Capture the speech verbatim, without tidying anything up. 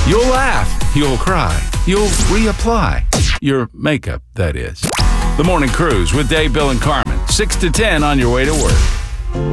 You'll laugh, you'll cry, you'll reapply. Your makeup, that is. The Morning Cruise with Dave, Bill, and Carmen. six to ten on your way to work.